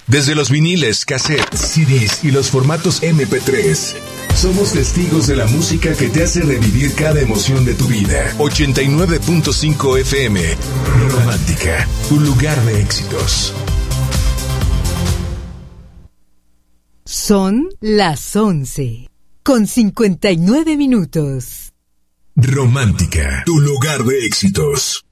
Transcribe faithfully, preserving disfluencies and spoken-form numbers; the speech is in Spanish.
Desde los viniles, cassettes, C Ds y los formatos eme pe tres. Somos testigos de la música que te hace revivir cada emoción de tu vida. ochenta y nueve punto cinco efe eme. Romántica, tu lugar de éxitos. Son las once, con cincuenta y nueve minutos. Romántica, tu lugar de éxitos.